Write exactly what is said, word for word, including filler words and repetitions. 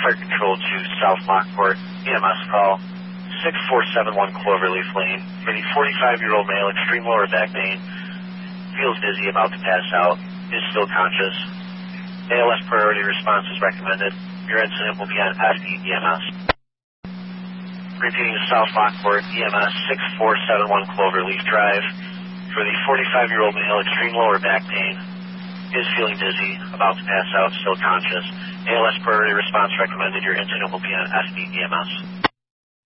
Fire Control to South Lockport, E M S call, six four seven one Cloverleaf Lane, for the forty-five-year-old male, extreme lower back pain, feels dizzy, about to pass out, is still conscious. A L S priority response is recommended. Your incident will be on S D E M S. Repeating to South Lockport, E M S six four seven one Cloverleaf Drive, for the forty-five-year-old male, extreme lower back pain, is feeling dizzy, about to pass out, still conscious. A L S priority response recommended. Your incident will be on S D E M S.